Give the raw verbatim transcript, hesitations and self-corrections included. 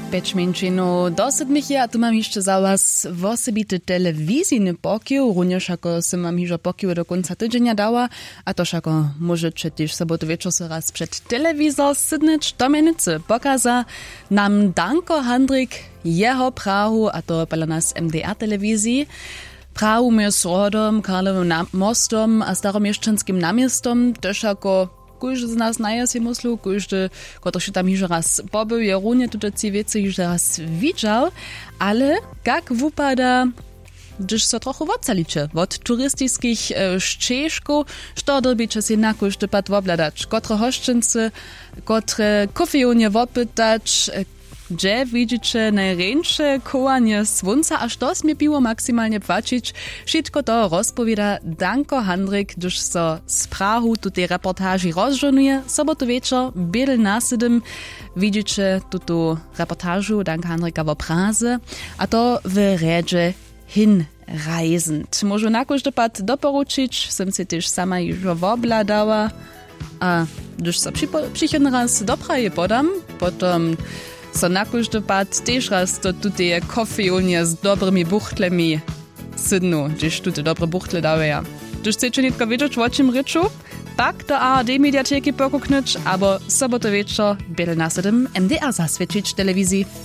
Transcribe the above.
Pięć minut do siedmich, a tu mam jeszcze za was osobity telewizyjny pokił, również jako sam mam hiżo pokił do końca tydzienia dała, a to jako możecie też sobotu wieczór so raz przed telewizor sydnyć do mienicy pokaza nam Danko Handrik jeho prahu, a to pala nas M D A telewizji. Prahu my z rodom, Karlovym mostom a staromieszczanskim namiestom, też jako każdy z nas naje si myslu, każdy, kto się tam już raz pobył, je równie tutaj ci wiece już raz widział, ale jak wypada, gdyż so trochę ocalicie od turystycznych e, ścieżków, co dobicie si na każdy pad obladać, które hoszczyncy, które kofejonie opytać, gdzie widzicie najręcze kołanie słońca, aż to mi piło maksymalnie płacić. Wszystko to rozpowiada Danko Handrik, gdyż so z Prahu tutaj reportaży rozżonuje. Sobotu wieczór, biel na siedem, widzicie tutu reportażu Danka Handrika w Praze, a to w redzie hinreisend. Może na każdy pad doporučić, som si też sama już obladała, a gdyż so przychodny raz do Prahy podam, potom so na każdy pad też raz to tutaj kofejonie z dobrymi buchtlemi sydnu, gdyż tutaj dobre buchtle dawają. Gdyż chcecie nitko wiedzieć, o czym ryczu? Pak do A R D mediateki pokuknąć, albo sobotu wieczór biel na siedem M D A zaswiecić telewizji.